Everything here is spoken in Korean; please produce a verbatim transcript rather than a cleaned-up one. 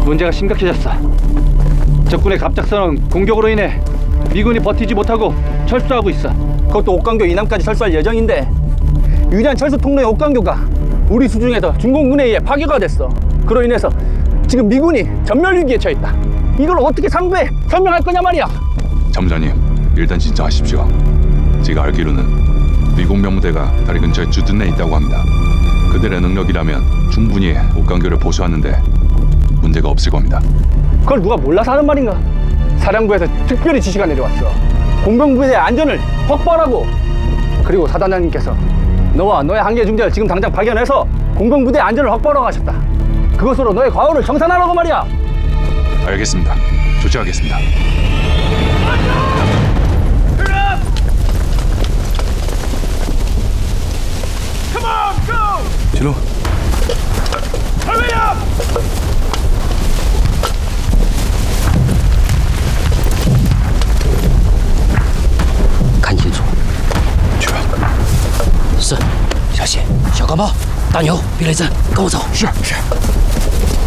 문제가 심각해졌어. 적군의 갑작스러운 공격으로 인해 미군이 버티지 못하고 철수하고 있어. 그것도 옥강교 이남까지 철수할 예정인데 유리한 철수 통로의 옥강교가 우리 수중에서 중공군에 의해 파괴가 됐어. 그로 인해서 지금 미군이 전멸 위기에 처했다. 이걸 어떻게 상부에 설명할 거냐 말이야. 참모장님, 일단 진정하십시오. 제가 알기로는 미군 명무대가 다리 근처에 주둔 내 있다고 합니다. 그들의 능력이라면 충분히 옥강교를 보수하는데 문제가 없을 겁니다. 그걸 누가 몰라서 하는 말인가? 사령부에서 특별히 지시가 내려왔어. 공병부대의 안전을 확보하라고. 그리고 사단장님께서 너와 너의 한계 중재를 지금 당장 발견해서 공병부대의 안전을 확보하라고 하셨다. 그것으로 너의 과오를 정산하라고 말이야. 알겠습니다. 조치하겠습니다. 진호. 看清楚。 去吧。 是，小谢，小钢炮，大牛，避雷针，跟我走。是是。